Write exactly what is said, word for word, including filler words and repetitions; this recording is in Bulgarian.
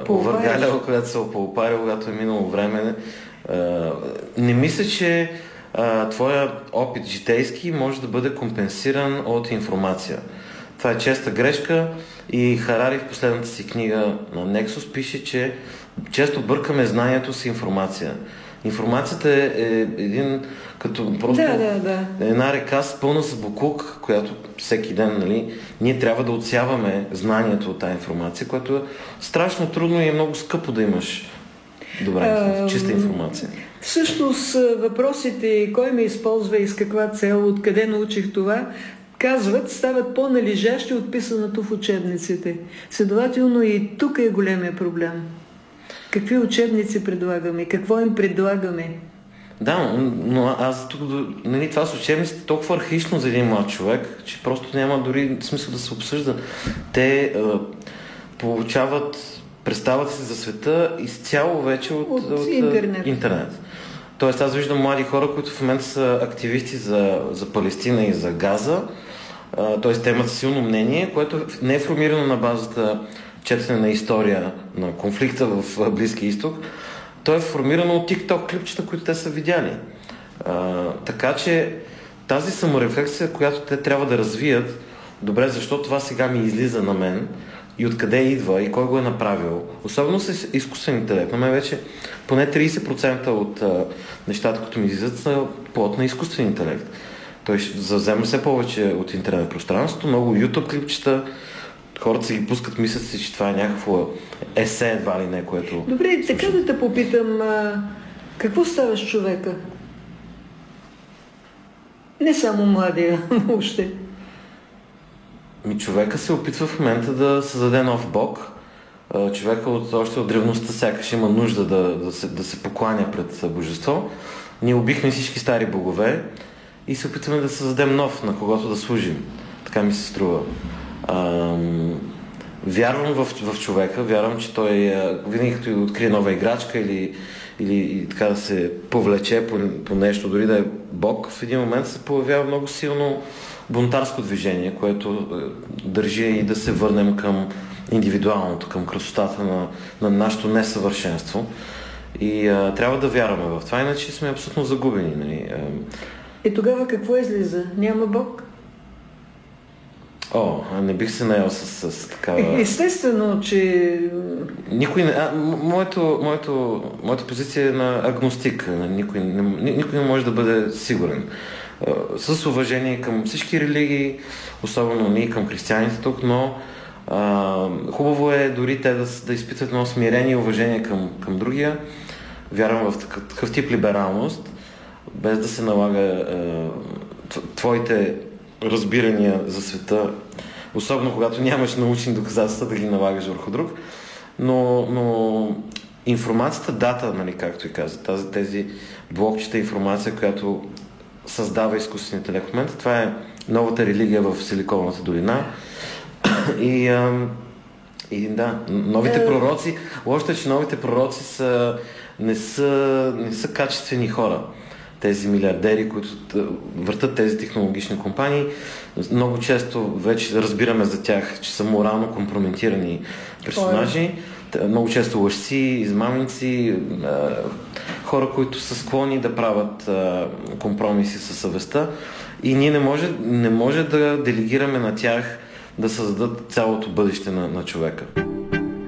Овъргалял, когато се опълпарил, когато е минало време. А, не мисля, че а, твоя опит житейски може да бъде компенсиран от информация. Това е честа грешка и Харари в последната си книга на Nexus пише, че често бъркаме знанието с информация. Информацията е, е един като просто да, да, да. една река с пълна с боклук, която всеки ден, нали, ние трябва да отсяваме знанието от тази информация, което е страшно трудно и е много скъпо да имаш добра информация, чиста информация. Всъщност въпросите кой ме използва и с каква цел, откъде научих това, казват, стават по-належащи от писаното в учебниците. Следователно и тук е големия проблем. Какви учебници предлагаме? Какво им предлагаме? Да, но аз тук, нали, това с учебниците е толкова архаично за един млад човек, че просто няма дори смисъл да се обсъжда. Те а, получават представата си за света изцяло вече от, от, от интернет. интернет. Тоест аз виждам млади хора, които в момента са активисти за, за Палестина и за Газа. Т.е. те имат силно мнение, което не е формирано на базата четене на история на конфликта в Близкия изток. То е формирано от TikTok клипчета, които те са видяли. А, така че тази саморефлексия, която те трябва да развият, добре, защо това сега ми излиза на мен и откъде идва и кой го е направил. Особено с изкуствен интелект. На мен вече поне трийсет процента от а, нещата, които ми излизат, са плод на изкуствен интелект. Той ще завзема все повече от интернет пространството, много YouTube клипчета, хората си ги пускат, мислят си, че това е някакво есе едва ли не, което... Добре, така да те попитам, а, какво става с човека? Не само младия, въобще. Ми човека се опитва в момента да създаде нов бог. Човека от, още от древността сякаш има нужда да, да, се, да се покланя пред божество. Ние убихме всички стари богове и се опитваме да създадем нов, на когото да служим. Така ми се струва. Ам... Вярвам в, в човека, вярвам, че той винаги като открие нова играчка или, или и така да се повлече по, по нещо, дори да е бог, в един момент се появява много силно бунтарско движение, което държи и да се върнем към индивидуалното, към красотата на, на нашето несъвършенство. И а, трябва да вярваме в това, иначе сме абсолютно загубени. Нали? И тогава какво излиза? Няма бог? О, не бих се наел с, с такава... Естествено, че... Никой не... А, моето, моето, моята позиция е на агностик. Никой не, никой не може да бъде сигурен. С уважение към всички религии, особено ние към християните тук, но а, хубаво е дори те да, да изпитват едно смирение и уважение към, към другия. Вярвам в такъв, такъв тип либералност, без да се налага а, твоите разбирания за света, особено когато нямаш научни доказателства да ги налагаш върху друг. Но, но информацията, дата, нали, както и каза, тази, тези блокчета информация, която създава изкуственият интелект в момента, това е новата религия в Силиконовата долина. и, а, и да, новите пророци, лошото е, че новите пророци са, не, са, не са качествени хора. Тези милиардери, които въртат тези технологични компании, много често вече разбираме за тях, че са морално компрометирани персонажи. Много често лъжци, измамници, хора, които са склонни да правят компромиси със съвестта. И ние не може, не може да делегираме на тях да създадат цялото бъдеще на, на човека.